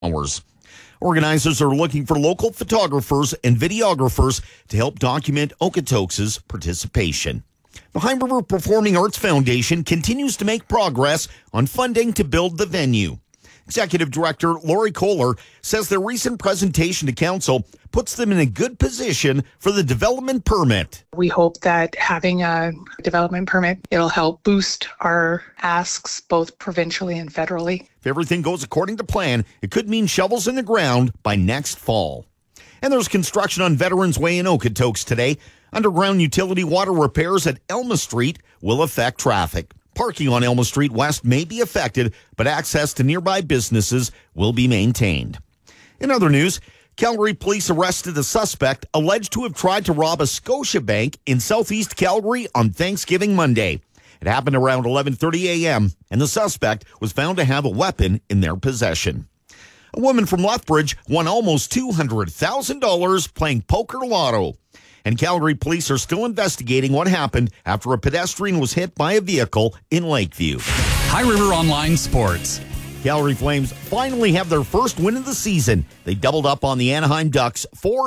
hours. Organizers are looking for local photographers and videographers to help document Okotoks' participation. The High River Performing Arts Foundation continues to make progress on funding to build the venue. Executive Director Lori Kohler says their recent presentation to council puts them in a good position for the development permit. We hope that having a development permit, it'll help boost our asks both provincially and federally. If everything goes according to plan, it could mean shovels in the ground by next fall. And there's construction on Veterans Way in Okotoks today. Underground utility water repairs at Elma Street will affect traffic. Parking on Elma Street West may be affected, but access to nearby businesses will be maintained. In other news, Calgary police arrested a suspect alleged to have tried to rob a Scotiabank in southeast Calgary on Thanksgiving Monday. It happened around 11:30 a.m., and the suspect was found to have a weapon in their possession. A woman from Lethbridge won almost $200,000 playing poker lotto. And Calgary police are still investigating what happened after a pedestrian was hit by a vehicle in Lakeview. High River Online Sports. Calgary Flames finally have their first win of the season. They doubled up on the Anaheim Ducks 4